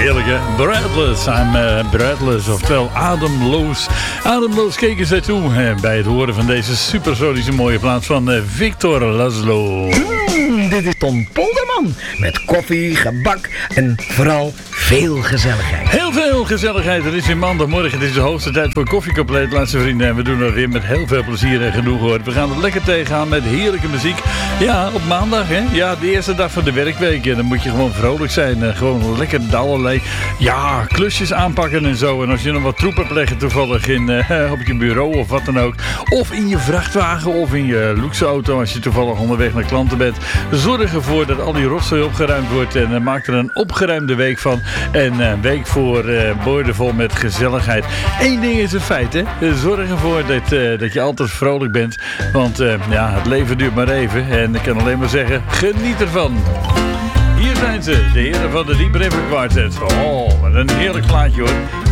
Heerlijke Breathless. I'm breathless, oftewel ademloos. Ademloos keken zij toe bij het horen van deze supersonische mooie plaats van Victor Laszlo. Dit is Tom Polderman met koffie, gebak en vooral veel gezelligheid. Heel veel gezelligheid. Het is weer maandagmorgen. Het is de hoogste tijd voor koffiecompleet, laatste vrienden. En we doen dat weer met heel veel plezier en genoeg hoor. We gaan het lekker tegenaan met heerlijke muziek. Ja, op maandag hè. Ja, de eerste dag van de werkweek. En dan moet je gewoon vrolijk zijn. Gewoon lekker allerlei klusjes aanpakken en zo. En als je nog wat troep hebt liggen toevallig op je bureau of wat dan ook. Of in je vrachtwagen of in je luxe auto als je toevallig onderweg naar klanten bent. Zorg ervoor dat al die rotzooi opgeruimd wordt. En maak er een opgeruimde week van. En een week voor boordevol met gezelligheid. Eén ding is een feit, hè. Zorg ervoor dat je altijd vrolijk bent. Want het leven duurt maar even. En ik kan alleen maar zeggen, geniet ervan. Hier zijn ze, de heren van de Deep River Quartet. Oh, wat een heerlijk plaatje hoor.